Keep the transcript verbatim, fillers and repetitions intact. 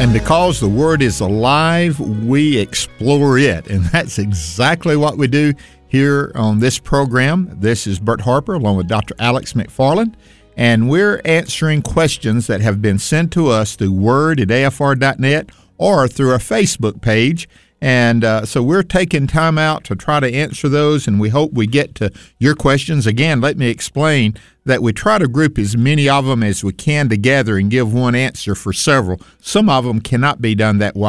And because the Word is alive, we explore it. And that's exactly what we do here on this program. This is Bert Harper along with Doctor Alex McFarland. And we're answering questions that have been sent to us through word at A F R dot net or through our Facebook page. And uh, so we're taking time out to try to answer those, and we hope we get to your questions. Again, let me explain that we try to group as many of them as we can together and give one answer for several. Some of them cannot be done that way.